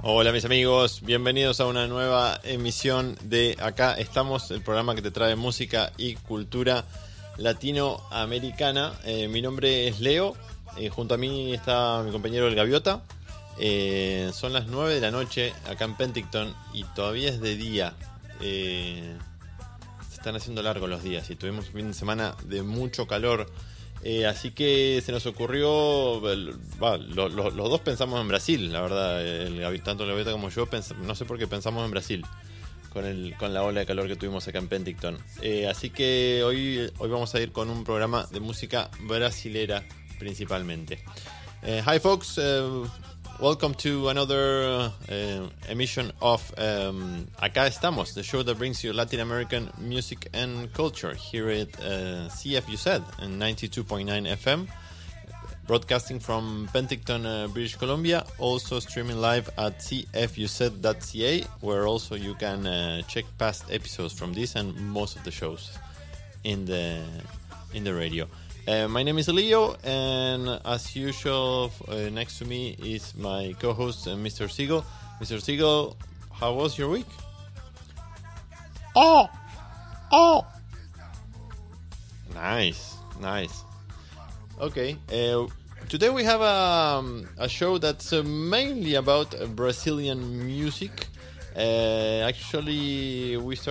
Hola mis amigos, bienvenidos a una nueva emisión de Acá Estamos, el programa que te trae música y cultura latinoamericana. Mi nombre es Leo, junto a mí está mi compañero El Gaviota. Son las 9 de la noche acá en Penticton y todavía es de día. Se están haciendo largos los días y tuvimos un fin de semana de mucho calor. Así que se nos ocurrió, los dos pensamos en Brasil, la verdad, tanto el Gaviota como yo, no sé por qué pensamos en Brasil con la ola de calor que tuvimos acá en Penticton. Así que hoy vamos a ir con un programa de música brasilera principalmente. Hi folks, welcome to another emission of Acá Estamos, the show that brings you Latin American music and culture here at CFUZ in 92.9 FM, broadcasting from Penticton, British Columbia, also streaming live at cfuz.ca, where also you can check past episodes from this and most of the shows in the radio. My name is Leo, and as usual, next to me is my co-host, Mr. Siegel. Mr. Siegel, how was your week? Oh! Nice. Okay, today we have a show that's mainly about Brazilian music. Actually, we started